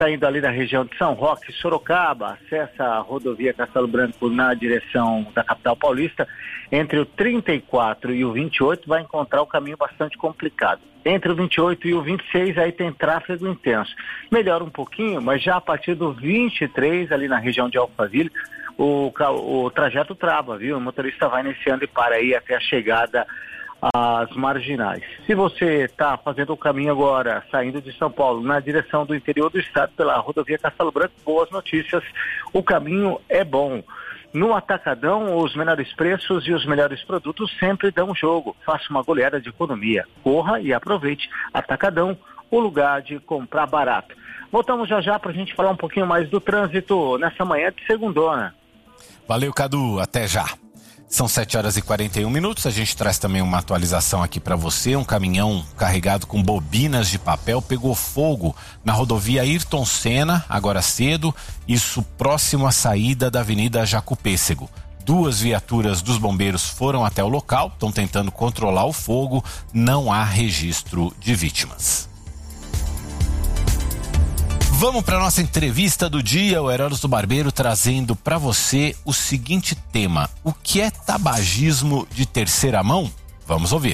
saindo ali da região de São Roque, Sorocaba, acessa a rodovia Castelo Branco na direção da capital paulista, entre o 34 e o 28 vai encontrar o caminho bastante complicado. Entre o 28 e o 26 aí tem tráfego intenso. Melhora um pouquinho, mas já a partir do 23, ali na região de Alphaville, o trajeto trava, viu? O motorista vai iniciando e para aí até a chegada às marginais. Se você está fazendo o caminho agora, saindo de São Paulo, na direção do interior do estado, pela rodovia Castelo Branco, boas notícias, o caminho é bom. No Atacadão, os menores preços e os melhores produtos sempre dão jogo. Faça uma goleada de economia. Corra e aproveite. Atacadão, o lugar de comprar barato. Voltamos já para a gente falar um pouquinho mais do trânsito nessa manhã de segundona. Valeu, Cadu. Até já. São 7h41. A gente traz também uma atualização aqui para você. Um caminhão carregado com bobinas de papel pegou fogo na rodovia Ayrton Senna, agora cedo, isso próximo à saída da Avenida Jacupêssego. 2 viaturas dos bombeiros foram até o local, estão tentando controlar o fogo, não há registro de vítimas. Vamos para nossa entrevista do dia, o Heródoto Barbeiro trazendo para você o seguinte tema: o que é tabagismo de terceira mão? Vamos ouvir.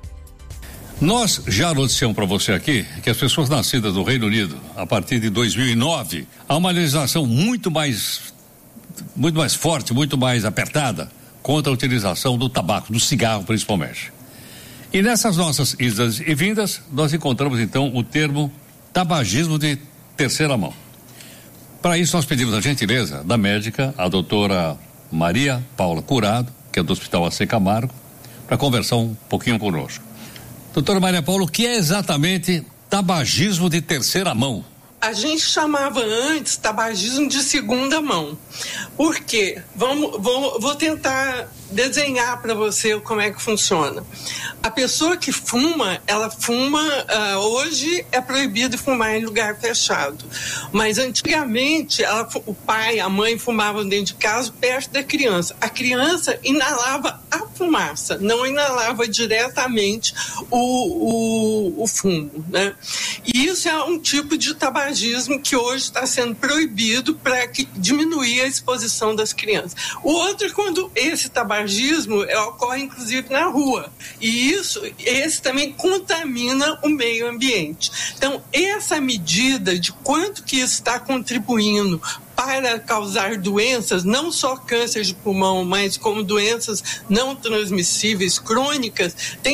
Nós já noticiamos para você aqui que as pessoas nascidas no Reino Unido, a partir de 2009, há uma legislação muito mais forte, muito mais apertada contra a utilização do tabaco, do cigarro principalmente. E nessas nossas idas e vindas, nós encontramos então o termo tabagismo de terceira mão. Para isso nós pedimos a gentileza da médica, a doutora Maria Paula Curado, que é do Hospital AC Camargo, para conversar um pouquinho conosco. Doutora Maria Paula, o que é exatamente tabagismo de terceira mão? A gente chamava antes tabagismo de segunda mão. Por quê? Vou tentar desenhar para você como é que funciona. A pessoa que fuma, ela fuma, hoje é proibido fumar em lugar fechado, mas antigamente o pai, a mãe fumavam dentro de casa perto da criança. A criança inalava a fumaça, não inalava diretamente o fumo, né? E isso é um tipo de tabagismo que hoje está sendo proibido para diminuir a exposição das crianças. O outro é quando esse tabagismo ocorre inclusive na rua, e esse também contamina o meio ambiente. Então, essa medida de quanto que isso está contribuindo para causar doenças, não só câncer de pulmão, mas como doenças não transmissíveis crônicas,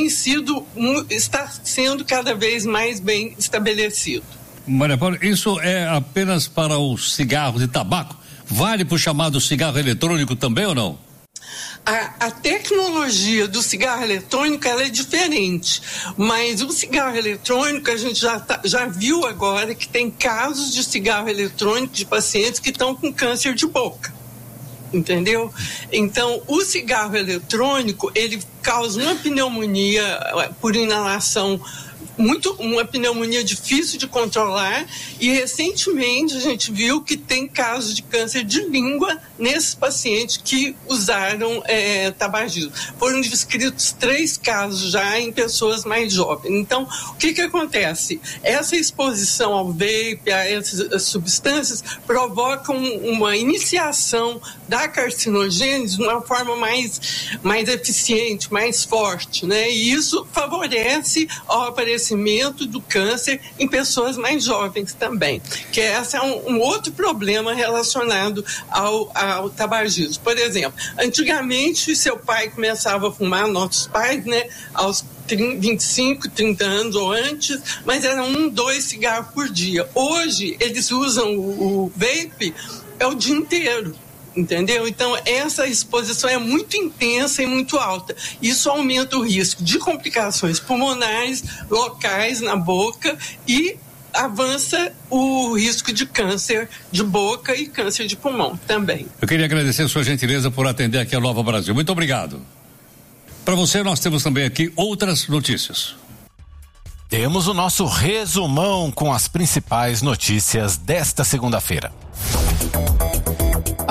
está sendo cada vez mais bem estabelecido. Maria Paula, isso é apenas para o cigarro de tabaco? Vale para o chamado cigarro eletrônico também ou não? A tecnologia do cigarro eletrônico ela é diferente, mas o cigarro eletrônico a gente já viu agora que tem casos de cigarro eletrônico de pacientes que estão com câncer de boca, entendeu? Então o cigarro eletrônico ele causa uma pneumonia por inalação, uma pneumonia difícil de controlar, e recentemente a gente viu que tem casos de câncer de língua nesses pacientes que usaram tabagismo. Foram descritos 3 casos já em pessoas mais jovens. Então, o que acontece? Essa exposição ao vape, a essas substâncias, provocam uma iniciação da carcinogênese de uma forma mais eficiente, mais forte, né? E isso favorece o aparecimento do câncer em pessoas mais jovens também, que esse é um outro problema relacionado ao tabagismo. Por exemplo, antigamente seu pai começava a fumar, nossos pais, né, aos 25, 30 anos ou antes, mas era 1, 2 cigarros por dia. Hoje eles usam o vape o dia inteiro. Entendeu? Então, essa exposição é muito intensa e muito alta. Isso aumenta o risco de complicações pulmonares, locais na boca, e avança o risco de câncer de boca e câncer de pulmão também. Eu queria agradecer a sua gentileza por atender aqui a Nova Brasil. Muito obrigado. Para você, nós temos também aqui outras notícias. Temos o nosso resumão com as principais notícias desta segunda-feira. A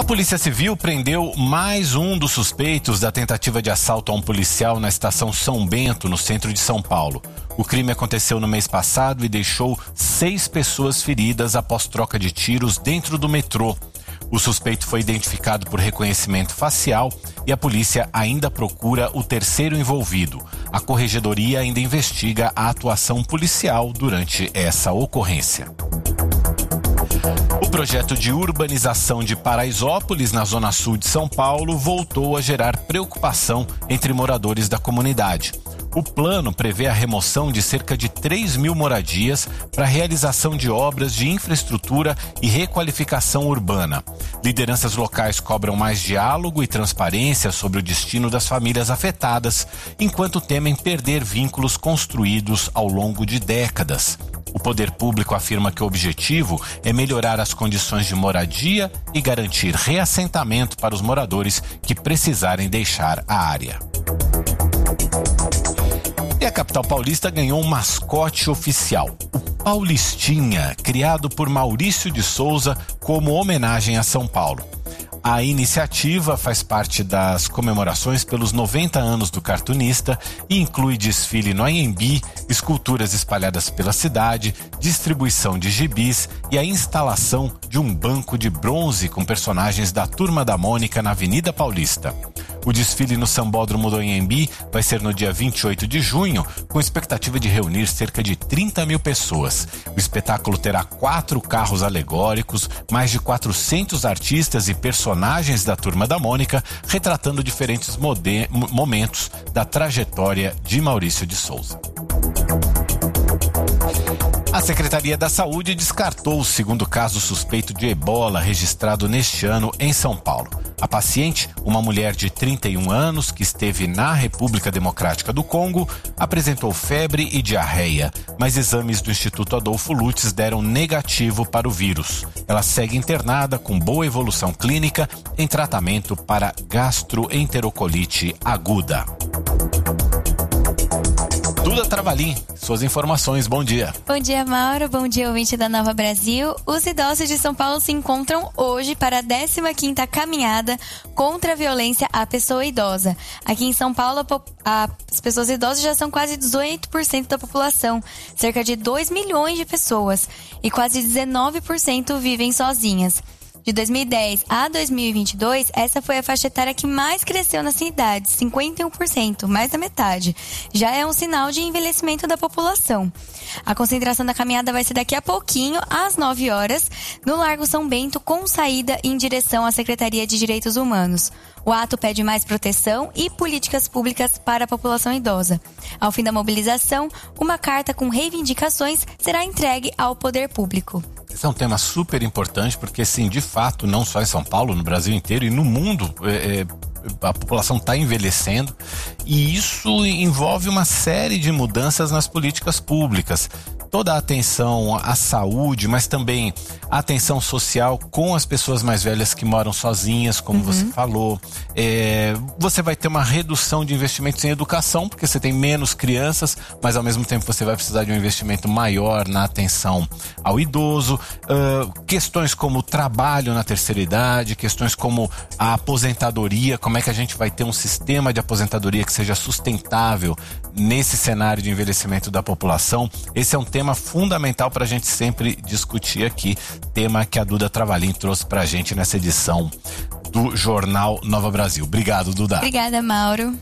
A Polícia Civil prendeu mais um dos suspeitos da tentativa de assalto a um policial na estação São Bento, no centro de São Paulo. O crime aconteceu no mês passado e deixou 6 pessoas feridas após troca de tiros dentro do metrô. O suspeito foi identificado por reconhecimento facial e a polícia ainda procura o terceiro envolvido. A corregedoria ainda investiga a atuação policial durante essa ocorrência. O projeto de urbanização de Paraisópolis, na zona sul de São Paulo, voltou a gerar preocupação entre moradores da comunidade. O plano prevê a remoção de cerca de 3.000 moradias para a realização de obras de infraestrutura e requalificação urbana. Lideranças locais cobram mais diálogo e transparência sobre o destino das famílias afetadas, enquanto temem perder vínculos construídos ao longo de décadas. O poder público afirma que o objetivo é melhorar as condições de moradia e garantir reassentamento para os moradores que precisarem deixar a área. E a capital paulista ganhou um mascote oficial, o Paulistinha, criado por Maurício de Souza como homenagem a São Paulo. A iniciativa faz parte das comemorações pelos 90 anos do cartunista e inclui desfile no Anhembi, esculturas espalhadas pela cidade, distribuição de gibis e a instalação de um banco de bronze com personagens da Turma da Mônica na Avenida Paulista. O desfile no Sambódromo do Anhembi vai ser no dia 28 de junho, com expectativa de reunir cerca de 30.000 pessoas. O espetáculo terá 4 carros alegóricos, mais de 400 artistas e personagens da Turma da Mônica, retratando diferentes momentos da trajetória de Maurício de Souza. A Secretaria da Saúde descartou o segundo caso suspeito de ebola registrado neste ano em São Paulo. A paciente, uma mulher de 31 anos que esteve na República Democrática do Congo, apresentou febre e diarreia, mas exames do Instituto Adolfo Lutz deram negativo para o vírus. Ela segue internada com boa evolução clínica em tratamento para gastroenterocolite aguda. Duda Travalim, suas informações, bom dia. Bom dia, Mauro, bom dia, ouvinte da Nova Brasil. Os idosos de São Paulo se encontram hoje para a 15ª caminhada contra a violência à pessoa idosa. Aqui em São Paulo, as pessoas idosas já são quase 18% da população, cerca de 2 milhões de pessoas, e quase 19% vivem sozinhas. De 2010 a 2022, essa foi a faixa etária que mais cresceu na cidade, 51%, mais da metade. Já é um sinal de envelhecimento da população. A concentração da caminhada vai ser daqui a pouquinho, às 9 horas, no Largo São Bento, com saída em direção à Secretaria de Direitos Humanos. O ato pede mais proteção e políticas públicas para a população idosa. Ao fim da mobilização, uma carta com reivindicações será entregue ao poder público. Esse é um tema super importante porque, sim, de fato, não só em São Paulo, no Brasil inteiro e no mundo, a população está envelhecendo e isso envolve uma série de mudanças nas políticas públicas. Toda a atenção à saúde, mas também a atenção social com as pessoas mais velhas que moram sozinhas, como você falou. Você vai ter uma redução de investimentos em educação, porque você tem menos crianças, mas ao mesmo tempo você vai precisar de um investimento maior na atenção ao idoso. Questões como o trabalho na terceira idade, questões como a aposentadoria, como é que a gente vai ter um sistema de aposentadoria que seja sustentável nesse cenário de envelhecimento da população. Esse é um tema fundamental para a gente sempre discutir aqui, tema que a Duda Travalim trouxe para a gente nessa edição do Jornal Nova Brasil. Obrigado, Duda. Obrigada, Mauro.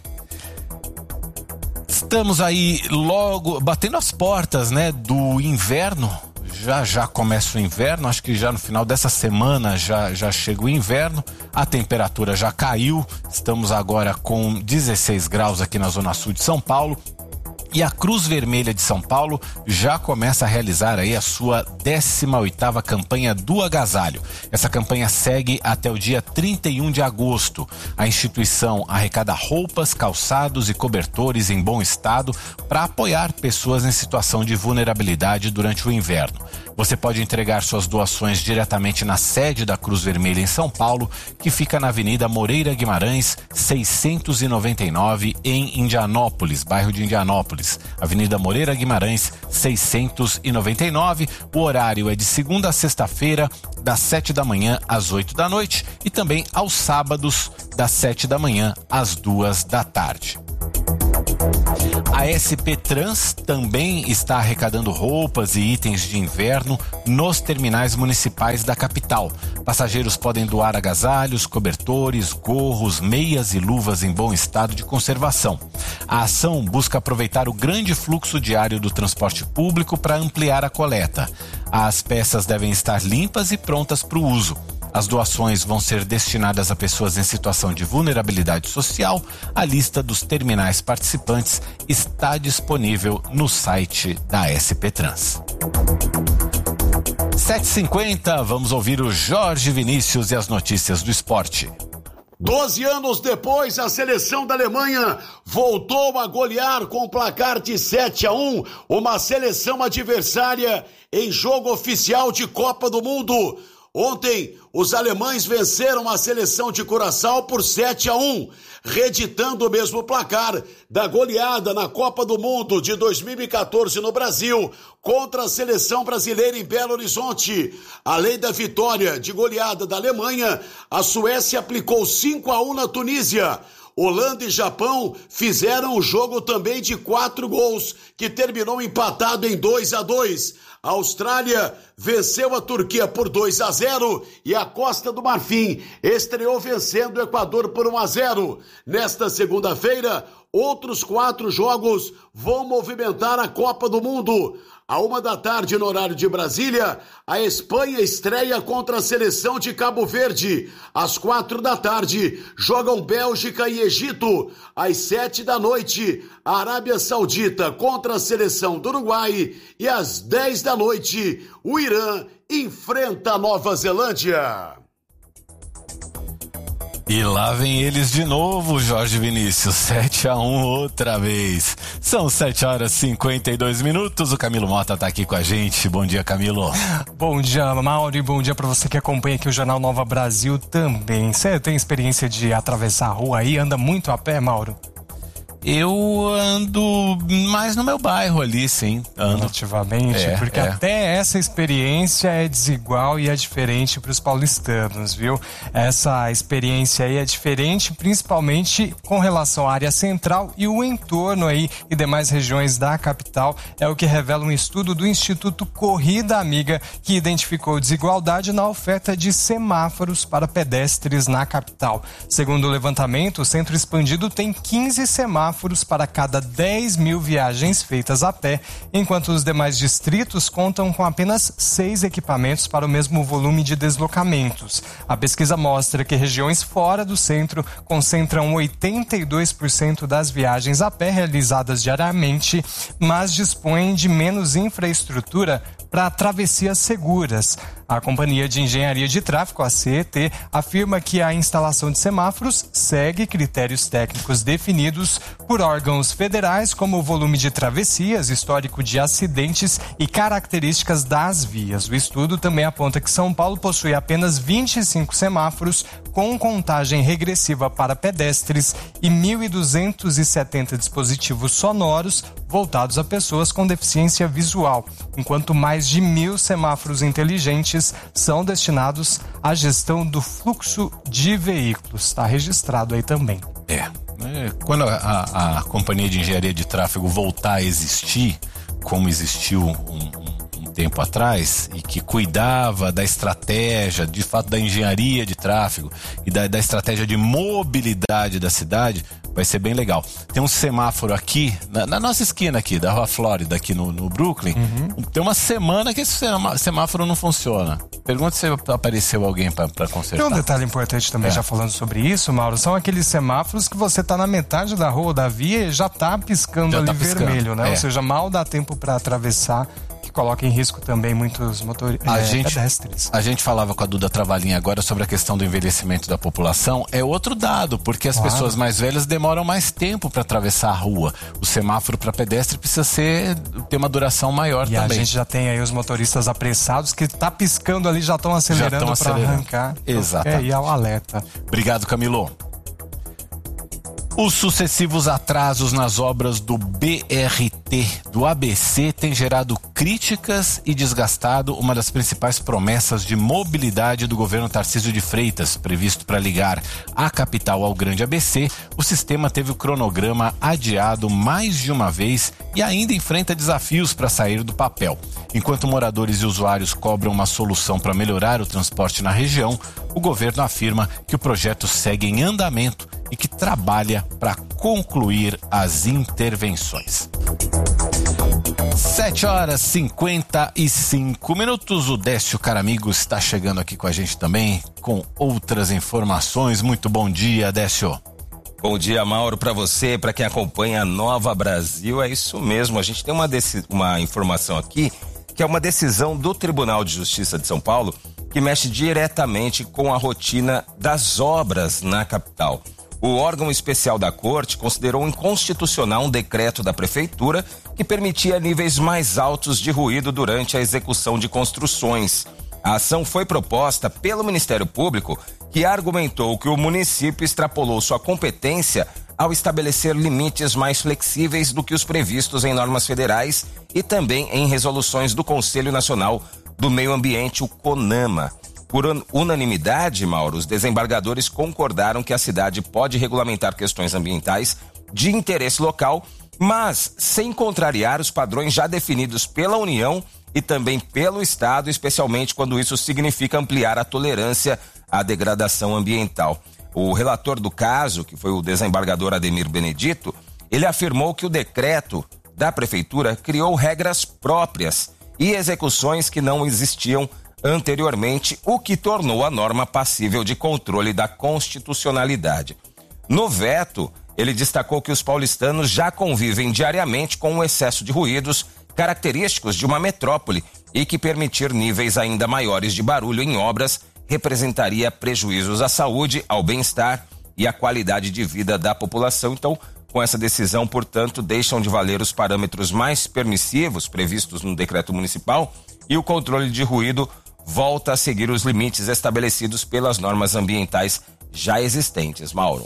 Estamos aí logo batendo as portas, né, do inverno. Já começa o inverno, acho que já no final dessa semana já chega o inverno, a temperatura já caiu, estamos agora com 16 graus aqui na Zona Sul de São Paulo. E a Cruz Vermelha de São Paulo já começa a realizar aí a sua 18ª campanha do agasalho. Essa campanha segue até o dia 31 de agosto. A instituição arrecada roupas, calçados e cobertores em bom estado para apoiar pessoas em situação de vulnerabilidade durante o inverno. Você pode entregar suas doações diretamente na sede da Cruz Vermelha em São Paulo, que fica na Avenida Moreira Guimarães, 699, em Indianópolis, bairro de Indianópolis. Petrópolis, Avenida Moreira Guimarães, 699. O horário é de segunda a sexta-feira, das 7 da manhã às 8 da noite e também aos sábados, das 7 da manhã às 2 da tarde. A SP Trans também está arrecadando roupas e itens de inverno nos terminais municipais da capital. Passageiros podem doar agasalhos, cobertores, gorros, meias e luvas em bom estado de conservação. A ação busca aproveitar o grande fluxo diário do transporte público para ampliar a coleta. As peças devem estar limpas e prontas para o uso. As doações vão ser destinadas a pessoas em situação de vulnerabilidade social. A lista dos terminais participantes está disponível no site da SP Trans. 7h50, vamos ouvir o Jorge Vinícius e as notícias do esporte. 12 anos depois, a seleção da Alemanha voltou a golear com placar de 7-1, uma seleção adversária em jogo oficial de Copa do Mundo. Ontem, os alemães venceram a seleção de Curaçao por 7-1, reeditando o mesmo placar da goleada na Copa do Mundo de 2014 no Brasil contra a seleção brasileira em Belo Horizonte. Além da vitória de goleada da Alemanha, a Suécia aplicou 5-1 na Tunísia. Holanda e Japão fizeram um jogo também de 4 gols, que terminou empatado em 2-2. A Austrália venceu a Turquia por 2-0 e a Costa do Marfim estreou vencendo o Equador por 1-0. Nesta segunda-feira, outros 4 jogos vão movimentar a Copa do Mundo. À 13h, no horário de Brasília, a Espanha estreia contra a seleção de Cabo Verde. Às 16h, jogam Bélgica e Egito. Às 19h, a Arábia Saudita contra a seleção do Uruguai. E às 22h, o Irã enfrenta a Nova Zelândia. E lá vem eles de novo, Jorge Vinícius, 7-1 outra vez. São 7h52. O Camilo Mota tá aqui com a gente. Bom dia, Camilo. Bom dia, Mauro, e bom dia para você que acompanha aqui o Jornal Nova Brasil também. Você tem experiência de atravessar a rua aí? Anda muito a pé, Mauro? Eu ando mais no meu bairro ali, sim. Ando. Ativamente, porque até essa experiência é desigual e é diferente para os paulistanos, viu? Essa experiência aí é diferente, principalmente com relação à área central e o entorno aí e demais regiões da capital. É o que revela um estudo do Instituto Corrida Amiga, que identificou desigualdade na oferta de semáforos para pedestres na capital. Segundo o levantamento, o Centro Expandido tem 15 semáforos para cada 10 mil viagens feitas a pé, enquanto os demais distritos contam com apenas 6 equipamentos para o mesmo volume de deslocamentos. A pesquisa mostra que regiões fora do centro concentram 82% das viagens a pé realizadas diariamente, mas dispõem de menos infraestrutura para travessias seguras. A Companhia de Engenharia de Tráfego, a CET, afirma que a instalação de semáforos segue critérios técnicos definidos por órgãos federais, como o volume de travessias, histórico de acidentes e características das vias. O estudo também aponta que São Paulo possui apenas 25 semáforos com contagem regressiva para pedestres e 1.270 dispositivos sonoros voltados a pessoas com deficiência visual, enquanto mais de 1.000 semáforos inteligentes são destinados à gestão do fluxo de veículos. Está registrado aí também. Quando a Companhia de Engenharia de Tráfego voltar a existir, como existiu um tempo atrás, e que cuidava da estratégia, de fato, da engenharia de tráfego e da estratégia de mobilidade da cidade, vai ser bem legal. Tem um semáforo aqui, na nossa esquina aqui, da Rua Flórida, aqui no Brooklyn. Tem uma semana que esse semáforo não funciona. Pergunta se apareceu alguém para consertar. Tem um detalhe importante também, já falando sobre isso, Mauro, são aqueles semáforos que você tá na metade da rua ou da via e já tá piscando ali vermelho, né? Ou seja, mal dá tempo para atravessar, que coloca em risco também muitos pedestres. A gente falava com a Duda Travalinha agora sobre a questão do envelhecimento da população. É outro dado, porque as pessoas mais velhas demoram mais tempo para atravessar a rua. O semáforo para pedestre precisa ter uma duração maior também. E a gente já tem aí os motoristas apressados que tá piscando ali, já estão acelerando para arrancar. Exato. E ao alerta. Obrigado, Camilo. Os sucessivos atrasos nas obras do BRT do ABC têm gerado críticas e desgastado uma das principais promessas de mobilidade do governo Tarcísio de Freitas. Previsto para ligar a capital ao Grande ABC, o sistema teve o cronograma adiado mais de uma vez e ainda enfrenta desafios para sair do papel. Enquanto moradores e usuários cobram uma solução para melhorar o transporte na região, o governo afirma que o projeto segue em andamento e que trabalha para concluir as intervenções. 7h55. O Décio Caramigo está chegando aqui com a gente também com outras informações. Muito bom dia, Décio. Bom dia, Mauro, para você, para quem acompanha a Nova Brasil. É isso mesmo, a gente tem uma informação aqui que é uma decisão do Tribunal de Justiça de São Paulo que mexe diretamente com a rotina das obras na capital. O órgão especial da Corte considerou inconstitucional um decreto da Prefeitura que permitia níveis mais altos de ruído durante a execução de construções. A ação foi proposta pelo Ministério Público, que argumentou que o município extrapolou sua competência ao estabelecer limites mais flexíveis do que os previstos em normas federais e também em resoluções do Conselho Nacional do Meio Ambiente, o CONAMA. Por unanimidade, Mauro, os desembargadores concordaram que a cidade pode regulamentar questões ambientais de interesse local, mas sem contrariar os padrões já definidos pela União e também pelo Estado, especialmente quando isso significa ampliar a tolerância à degradação ambiental. O relator do caso, que foi o desembargador Ademir Benedito, ele afirmou que o decreto da Prefeitura criou regras próprias e execuções que não existiam anteriormente, o que tornou a norma passível de controle da constitucionalidade. No veto, ele destacou que os paulistanos já convivem diariamente com o excesso de ruídos característicos de uma metrópole e que permitir níveis ainda maiores de barulho em obras representaria prejuízos à saúde, ao bem-estar e à qualidade de vida da população. Então, com essa decisão, portanto, deixam de valer os parâmetros mais permissivos previstos no decreto municipal e o controle de ruído volta a seguir os limites estabelecidos pelas normas ambientais já existentes, Mauro.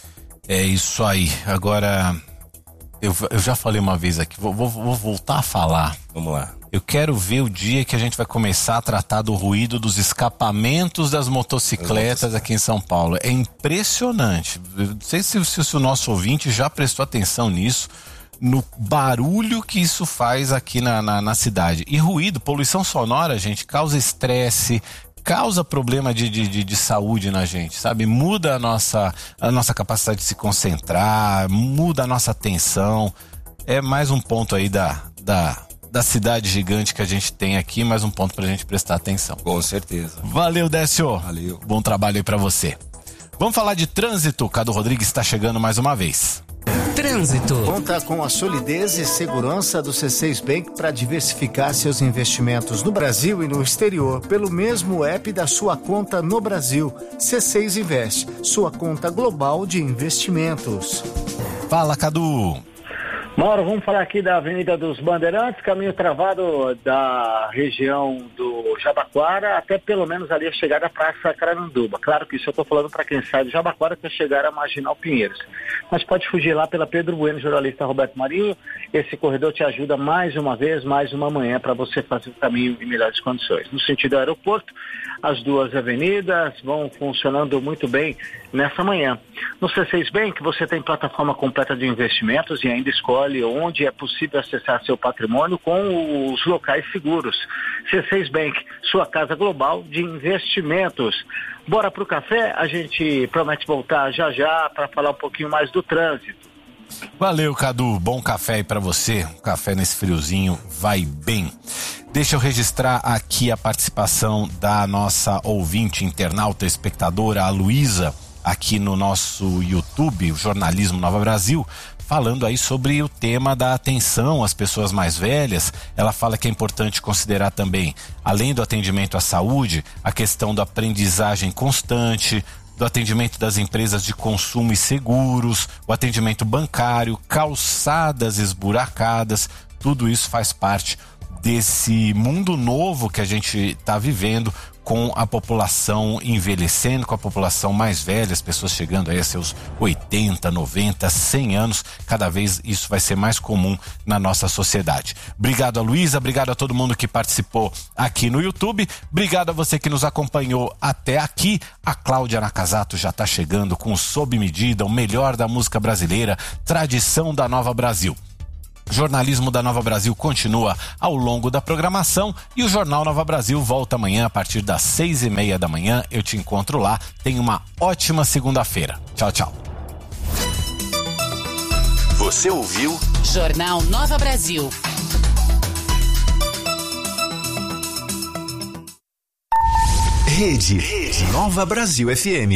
É isso aí. Agora, eu já falei uma vez aqui, vou voltar a falar. Vamos lá. Eu quero ver o dia que a gente vai começar a tratar do ruído dos escapamentos das motocicletas aqui em São Paulo. É impressionante. Eu não sei se o nosso ouvinte já prestou atenção nisso, no barulho que isso faz aqui na cidade. E ruído, poluição sonora, gente, causa estresse, causa problema de saúde na gente, sabe? Muda a nossa capacidade de se concentrar, muda a nossa atenção. É mais um ponto aí da cidade gigante que a gente tem aqui, mais um ponto pra gente prestar atenção. Com certeza. Valeu, Décio. Valeu. Bom trabalho aí pra você. Vamos falar de trânsito. Cadu Rodrigues está chegando mais uma vez. Trânsito. Conta com a solidez e segurança do C6 Bank para diversificar seus investimentos no Brasil e no exterior pelo mesmo app da sua conta no Brasil. C6 Invest, sua conta global de investimentos. Fala, Cadu. Mauro, vamos falar aqui da Avenida dos Bandeirantes, caminho travado da região do Jabaquara até pelo menos ali a chegada à Praça Caranduba. Claro que isso eu estou falando para quem sai do Jabaquara até chegar a Marginal Pinheiros. Mas pode fugir lá pela Pedro Bueno, jornalista Roberto Marinho. Esse corredor te ajuda mais uma vez, mais uma manhã para você fazer o caminho em melhores condições. No sentido do aeroporto, as duas avenidas vão funcionando muito bem nessa manhã. No C6 Bank você tem plataforma completa de investimentos e ainda escolhe onde é possível acessar seu patrimônio com os locais seguros. C6 Bank, sua casa global de investimentos. Bora pro café? A gente promete voltar já para falar um pouquinho mais do trânsito. Valeu, Cadu. Bom café aí pra você. Um café nesse friozinho vai bem. Deixa eu registrar aqui a participação da nossa ouvinte, internauta, espectadora, a Luísa, aqui no nosso YouTube, o Jornalismo Nova Brasil, falando aí sobre o tema da atenção às pessoas mais velhas. Ela fala que é importante considerar também, além do atendimento à saúde, a questão da aprendizagem constante, do atendimento das empresas de consumo e seguros, o atendimento bancário, calçadas esburacadas, tudo isso faz parte desse mundo novo que a gente está vivendo, com a população envelhecendo, com a população mais velha, as pessoas chegando aí a seus 80, 90, 100 anos, cada vez isso vai ser mais comum na nossa sociedade. Obrigado a Luísa, obrigado a todo mundo que participou aqui no YouTube, obrigado a você que nos acompanhou até aqui. A Cláudia Nakazato já está chegando com o Sob Medida, o melhor da música brasileira, tradição da Nova Brasil. Jornalismo da Nova Brasil continua ao longo da programação e o Jornal Nova Brasil volta amanhã a partir das 6:30 da manhã. Eu te encontro lá. Tenha uma ótima segunda-feira. Tchau, tchau. Você ouviu Jornal Nova Brasil. Rede Nova Brasil FM.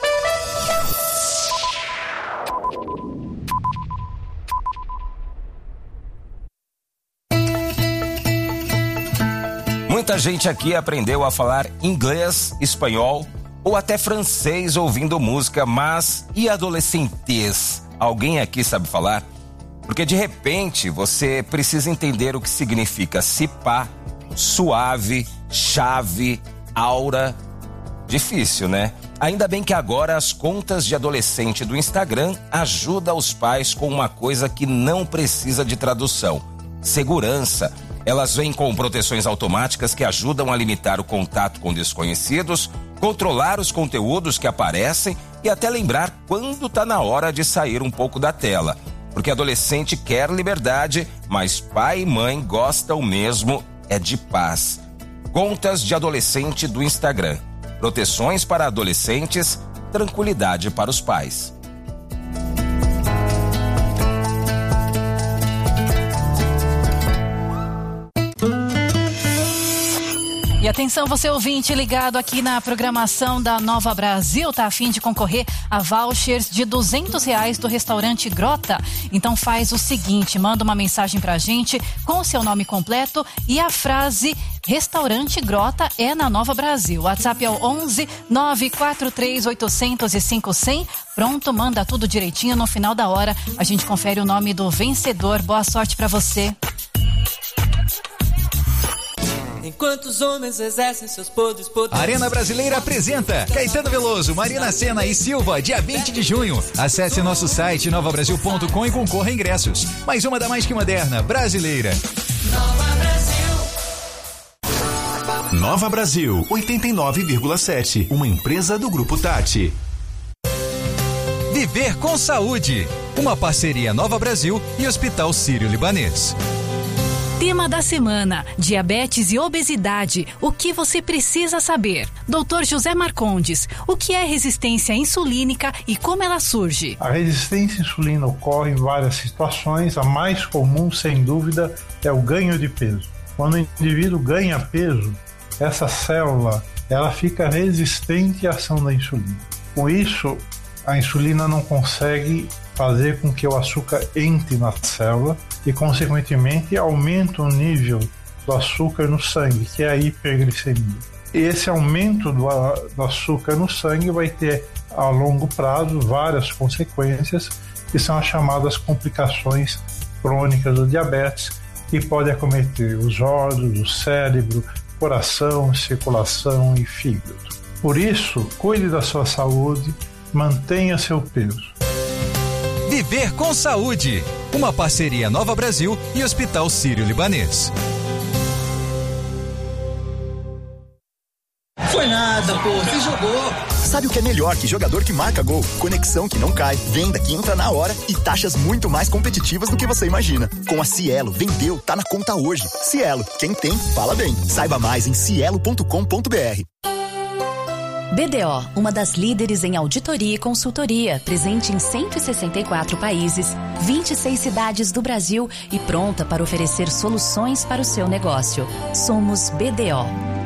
Muita gente aqui aprendeu a falar inglês, espanhol ou até francês ouvindo música, mas e adolescentez? Alguém aqui sabe falar? Porque de repente você precisa entender o que significa cipá, suave, chave, aura. Difícil, né? Ainda bem que agora as contas de adolescente do Instagram ajudam os pais com uma coisa que não precisa de tradução: segurança. Elas vêm com proteções automáticas que ajudam a limitar o contato com desconhecidos, controlar os conteúdos que aparecem e até lembrar quando está na hora de sair um pouco da tela. Porque adolescente quer liberdade, mas pai e mãe gostam mesmo é de paz. Contas de adolescente do Instagram. Proteções para adolescentes, tranquilidade para os pais. E atenção, você ouvinte ligado aqui na programação da Nova Brasil, tá a fim de concorrer a vouchers de R$200 do restaurante Grota? Então faz o seguinte, manda uma mensagem pra gente com o seu nome completo e a frase Restaurante Grota é na Nova Brasil. WhatsApp é o 11 943 800 e 5100. Pronto, manda tudo direitinho. No final da hora a gente confere o nome do vencedor. Boa sorte pra você. Enquanto os homens exercem seus poderes. Arena Brasileira apresenta Caetano Veloso, Marina Sena e Silva, dia 20 de junho. Acesse nosso site novabrasil.com e concorra a ingressos. Mais uma da Mais Que Moderna, brasileira. Nova Brasil. Nova Brasil, 89,7. Uma empresa do Grupo Tati. Viver com Saúde. Uma parceria Nova Brasil e Hospital Sírio-Libanês. Tema da semana: diabetes e obesidade. O que você precisa saber? Dr. José Marcondes, o que é resistência insulínica e como ela surge? A resistência à insulina ocorre em várias situações. A mais comum, sem dúvida, é o ganho de peso. Quando o indivíduo ganha peso, essa célula ela fica resistente à ação da insulina. Com isso, a insulina não consegue fazer com que o açúcar entre na célula e, consequentemente, aumenta o nível do açúcar no sangue, que é a hiperglicemia. Esse aumento do açúcar no sangue vai ter, a longo prazo, várias consequências, que são as chamadas complicações crônicas do diabetes, que podem acometer os órgãos, o cérebro, coração, circulação e fígado. Por isso, cuide da sua saúde, mantenha seu peso. Viver com Saúde. Uma parceria Nova Brasil e Hospital Sírio-Libanês. Foi nada, pô, você jogou. Sabe o que é melhor que jogador que marca gol? Conexão que não cai, venda que entra na hora e taxas muito mais competitivas do que você imagina. Com a Cielo, vendeu, tá na conta hoje. Cielo, quem tem, fala bem. Saiba mais em cielo.com.br. BDO, uma das líderes em auditoria e consultoria, presente em 164 países, 26 cidades do Brasil e pronta para oferecer soluções para o seu negócio. Somos BDO.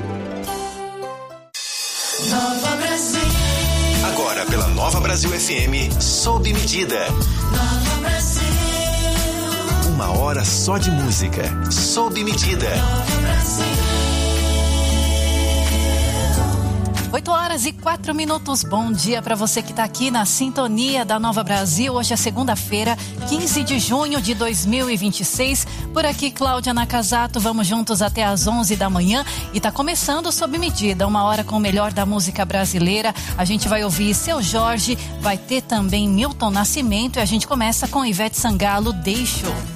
Nova Brasil. Agora pela Nova Brasil FM, Sob Medida. Nova Brasil. 1 hora só de música. Sob Medida. Nova Brasil. 8h04. Bom dia para você que está aqui na sintonia da Nova Brasil. Hoje é segunda-feira, 15 de junho de 2026. Por aqui, Cláudia Nakazato. Vamos juntos até às 11 da manhã. E tá começando Sob Medida, uma hora com o melhor da música brasileira. A gente vai ouvir Seu Jorge, vai ter também Milton Nascimento. E a gente começa com Ivete Sangalo, Deixo.